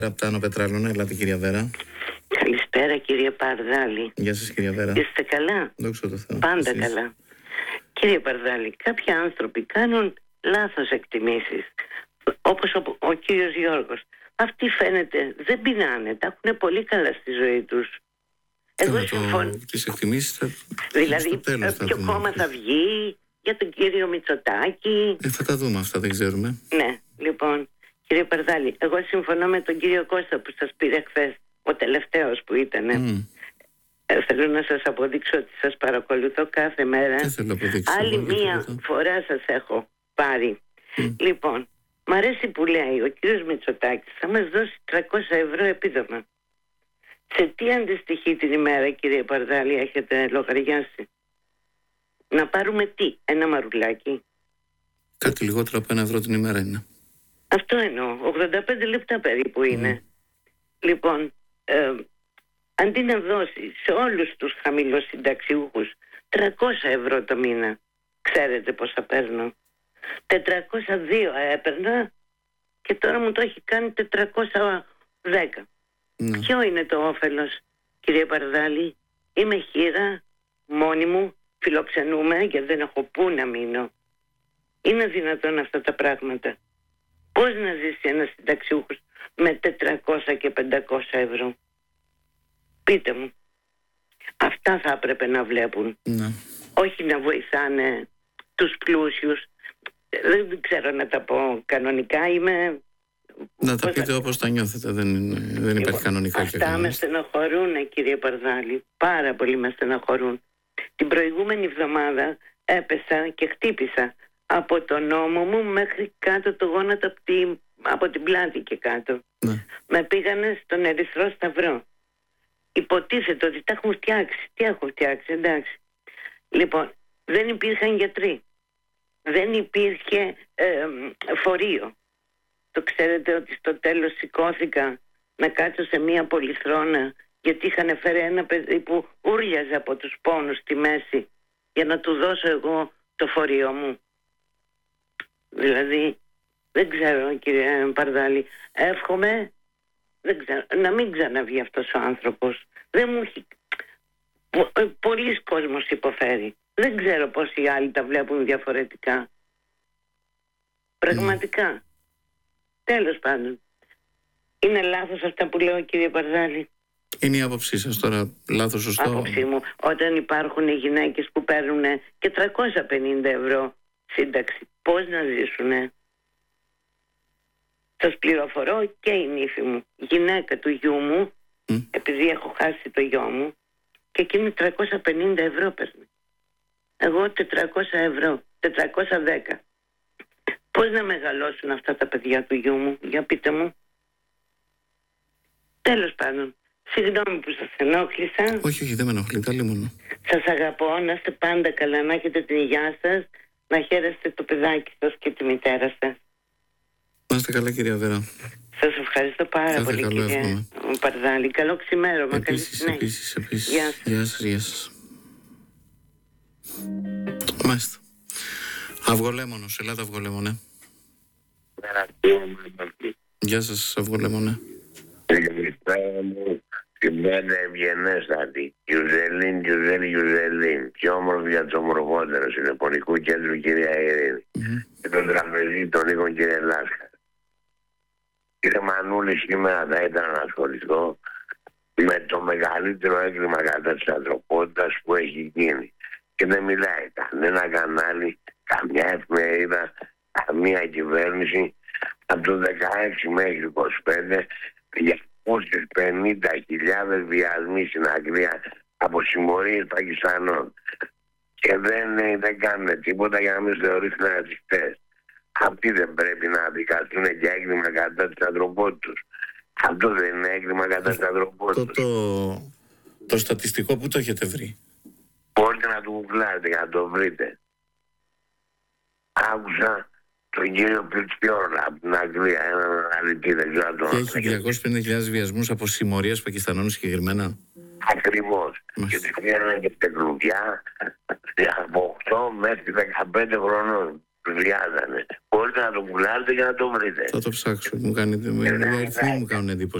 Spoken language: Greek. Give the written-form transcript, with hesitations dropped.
Από τα Άνω Πετράλωνα, ελάτε κυρία Βέρα. Καλησπέρα κύριε Παρδάλη. Γεια σας κυρία Βέρα. Είστε καλά? Δόξα τω Θεώ. Πάντα Εσείς? καλά. Κύριε Παρδάλη, κάποιοι άνθρωποι κάνουν λάθος εκτιμήσεις. Όπως ο κύριος Γιώργος. Αυτοί φαίνεται δεν πεινάνε, τα έχουν πολύ καλά στη ζωή τους. Εγώ συμφωνώ. Τις εκτιμήσεις δηλαδή ποιο κόμμα θα βγει, για τον κύριο Μητσοτάκη. Θα τα δούμε αυτά, δεν ξέρουμε. Ναι, λοιπόν, κύριε Παρδάλη, εγώ συμφωνώ με τον κύριο Κώστα που σας πήρε χθες, ο τελευταίος που ήταν. Θέλω να σας αποδείξω ότι σας παρακολουθώ κάθε μέρα. Άλλη μία φορά σας έχω πάρει. Λοιπόν, μ' αρέσει που λέει ο κύριος Μητσοτάκης θα μας δώσει 300 ευρώ επίδομα. Σε τι αντιστοιχεί την ημέρα, κύριε Παρδάλη, έχετε λογαριάσει? Να πάρουμε τι, ένα μαρουλάκι? Κάτι λιγότερο από 1 ευρώ την ημέρα είναι. Αυτό εννοώ, 85 λεπτά περίπου είναι. Λοιπόν, αντί να δώσει σε όλους τους χαμηλοσυνταξιούχους 300 ευρώ το μήνα, ξέρετε πόσα παίρνω? 402 έπαιρνα και τώρα μου το έχει κάνει 410. Ποιο είναι το όφελος, κύριε Παρδάλη? Είμαι χήρα, μόνη μου, φιλοξενούμε γιατί δεν έχω πού να μείνω. Είναι δυνατόν αυτά τα πράγματα? Πώς να ζήσει ένας συνταξιούχος με 400 και 500 ευρώ? Πείτε μου. Αυτά θα έπρεπε να βλέπουν. Όχι να βοηθάνε τους πλούσιους. Δεν ξέρω να τα πω κανονικά. Να τα πείτε όπως τα νιώθετε. Δεν υπάρχει κανονικά. Αυτά με στενοχωρούν, κύριε Παρδάλη. Πάρα πολύ με στενοχωρούν. Την προηγούμενη εβδομάδα έπεσα και χτύπησα από τον ώμο μου μέχρι κάτω το γόνατο, από την πλάτη και κάτω. Με πήγανε στον Ερυθρό Σταυρό. Υποτίθεται ότι τα έχουν φτιάξει. Τι έχουν φτιάξει, εντάξει. Λοιπόν, δεν υπήρχαν γιατροί. Δεν υπήρχε φορείο. Το ξέρετε ότι στο τέλος σηκώθηκα να κάτσω σε μία πολυθρόνα γιατί είχαν φέρει ένα παιδί που ούρλιαζε από τους πόνους στη μέση για να του δώσω εγώ το φορείο μου. Δηλαδή, δεν ξέρω κύριε Παρδάλη, εύχομαι να μην ξαναβγεί αυτός ο άνθρωπος. Δεν μου έχει... Πολλοί κόσμος υποφέρει. Δεν ξέρω πώς οι άλλοι τα βλέπουν διαφορετικά. Πραγματικά. Τέλος πάντων. Είναι λάθος αυτά που λέω, κύριε Παρδάλη? Είναι η άποψή σας τώρα, λάθος, σωστό? Άποψή μου, όταν υπάρχουν οι γυναίκες που παίρνουν και 350 ευρώ σύνταξη, πώς να ζήσουνε? Σας πληροφορώ και η νύφη μου, γυναίκα του γιού μου, επειδή έχω χάσει το γιο μου, και εκείνη 350 ευρώ παίρνει. Εγώ 400 ευρώ, 410. Πώς να μεγαλώσουν αυτά τα παιδιά του γιού μου, για πείτε μου. Τέλος πάντων, συγγνώμη που σας ενόχλησα. Όχι, δεν με ενοχλεί, καλή μόνο. Σας αγαπώ, να είστε πάντα καλά, να έχετε την υγειά σας, να χαίρεστε το παιδάκι σας και τη μητέρα σας. Να είστε καλά κυρία Βέρα. Σας ευχαριστώ πάρα πολύ κύριε Παρδάλη. Καλό ξημέρωμα. Επίσης. Γεια σας. Μάλιστα. Αυγολέμονος, ελάτε Αυγολέμονε. Γεια σας Αυγολέμονε. Καλησπέρα μου, σημαίνει ευγενέστατη. Γιουζελίν. Πιο όμορφη για τους ομορφότερους. Συνεπονικού κέντρου κυρία Ειρήνη. Και τον τραπεζί των οίκων κύριε Λάσκα. Κύριε Μανούλη, σήμερα θα ήθελα να ασχοληθώ με το μεγαλύτερο έγκλημα κατά της ανθρωπότητας που έχει γίνει. Και δεν μιλάει κανένα κανάλι, καμιά εφημερίδα, καμία κυβέρνηση από το 16 μέχρι 25 για 50.000 βιασμοί στην Αγγλία από συμμορίες Πακιστανών. Και δεν κάνουν τίποτα για να μην θεωρήσουν ρατσιστές. Αυτοί δεν πρέπει να δικαστούν για έγκλημα κατά της ανθρωπότητας. Αυτό δεν είναι έγκλημα κατά της ανθρωπότητας. Το στατιστικό που το έχετε βρει? Μπορείτε να το γουγκλάρετε για να το βρείτε. Άκουσα τον κύριο Πιτσιόρα από την Αγγλία, έναν αναλυτή, δεν ξέρω αν το έχει 250.000 βιασμούς από συμμορίες Πακιστανών συγκεκριμένα. Ακριβώς. Και τους φέρνανε και τεχνουδιά από 8 μέχρι 15 χρονών. Τους βιάζανε. μπορείτε να το πουλάρετε και να το βρείτε. Θα το ψάξω. Οι αριθμοί μου κάνουν εντύπωση.